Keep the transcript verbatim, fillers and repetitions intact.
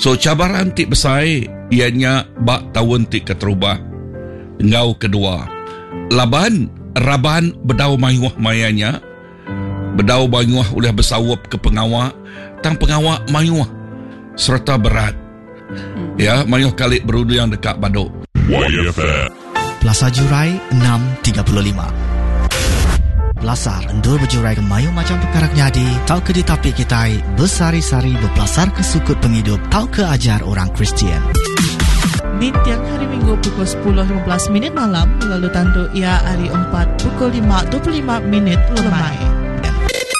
So cabaran ti besai ianya bak tahun ti keterubah. Ngau kedua, laban raban bedau mayuah mayanya, bedau mayuah oleh bersawap ke pengawak, tang pengawak mayuah serta berat. Ya, mayuah kalik berudu yang dekat baduk. Y F M Plaza Jurai enam tiga puluh lima. Belasar endur berjurai ke mayu macam perkara jadi, tau ke di tapi kitai bersari-sari berpelasar ke sukut penghidup, tau ke ajar orang Kristian. Di tiang hari Minggu pukul sepuluh lima belas minit malam, lalu tandu ia hari empat pukul lima dua puluh lima minit lemai.